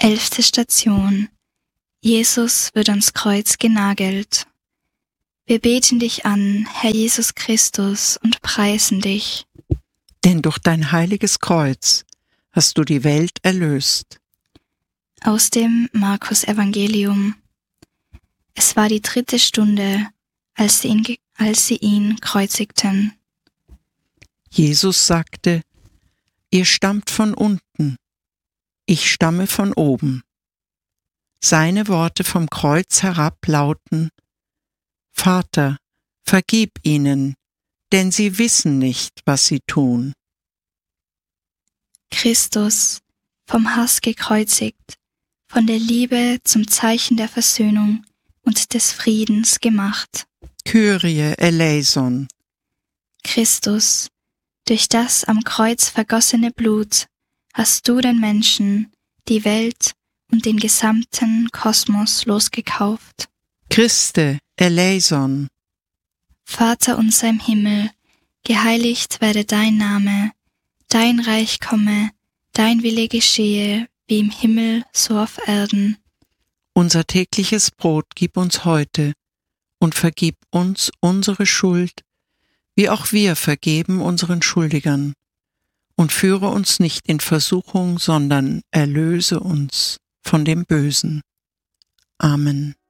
11. Station. Jesus wird ans Kreuz genagelt. Wir beten dich an, Herr Jesus Christus, und preisen dich. Denn durch dein heiliges Kreuz hast du die Welt erlöst. Aus dem Markus-Evangelium. Es war die 3. Stunde, als sie ihn kreuzigten. Jesus sagte: Ihr stammt von unten, ich stamme von oben. Seine Worte vom Kreuz herab lauten: Vater, vergib ihnen, denn sie wissen nicht, was sie tun. Christus, vom Hass gekreuzigt, von der Liebe zum Zeichen der Versöhnung und des Friedens gemacht. Kyrie eleison. Christus, durch das am Kreuz vergossene Blut hast du den Menschen, die Welt und den gesamten Kosmos losgekauft. Christe eleison. Vater unser im Himmel, geheiligt werde dein Name, dein Reich komme, dein Wille geschehe, wie im Himmel so auf Erden. Unser tägliches Brot gib uns heute und vergib uns unsere Schuld, wie auch wir vergeben unseren Schuldigern. Und führe uns nicht in Versuchung, sondern erlöse uns von dem Bösen. Amen.